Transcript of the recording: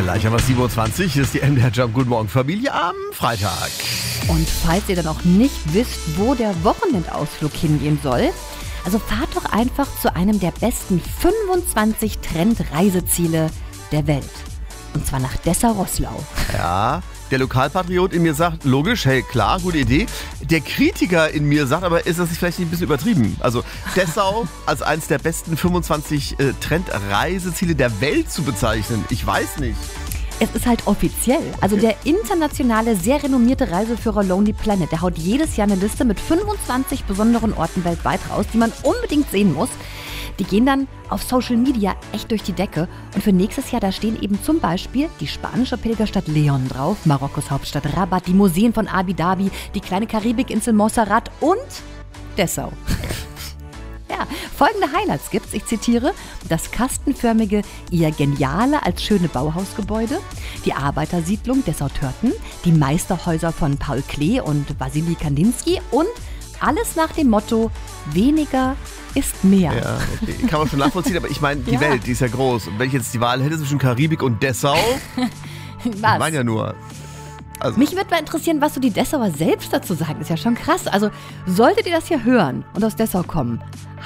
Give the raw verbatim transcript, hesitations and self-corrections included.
Gleich haben wir sieben Uhr zwanzig, hier ist die M D R Jump. Guten Morgen, Familie am Freitag. Und falls ihr dann auch nicht wisst, wo der Wochenendausflug hingehen soll, also fahrt doch einfach zu einem der besten fünfundzwanzig Trend-Reiseziele der Welt. Und zwar nach Dessau-Roßlau. Ja, der Lokalpatriot in mir sagt, logisch, hey, klar, gute Idee. Der Kritiker in mir sagt aber, ist das nicht vielleicht ein bisschen übertrieben? Also Dessau als eines der besten fünfundzwanzig äh, Trend-Reiseziele der Welt zu bezeichnen, ich weiß nicht. Es ist halt offiziell. Also der internationale, sehr renommierte Reiseführer Lonely Planet, der haut jedes Jahr eine Liste mit fünfundzwanzig besonderen Orten weltweit raus, die man unbedingt sehen muss. Die gehen dann auf Social Media echt durch die Decke. Und für nächstes Jahr, da stehen eben zum Beispiel die spanische Pilgerstadt Leon drauf, Marokkos Hauptstadt Rabat, die Museen von Abu Dhabi, die kleine Karibikinsel Montserrat und Dessau. Ja, folgende Highlights gibt's, ich zitiere: das kastenförmige Ihr Geniale als schöne Bauhausgebäude, die Arbeitersiedlung Dessau-Törten, die Meisterhäuser von Paul Klee und Wassily Kandinsky und alles nach dem Motto: weniger ist mehr. Ja, okay. Kann man schon nachvollziehen, aber ich meine, die Ja. Welt, die ist ja groß. Und wenn ich jetzt die Wahl hätte zwischen Karibik und Dessau, Was? ich meine ja nur... Also, Mich würde mal interessieren, was so die Dessauer selbst dazu sagen. Ist ja schon krass. Also solltet ihr das hier hören und aus Dessau kommen,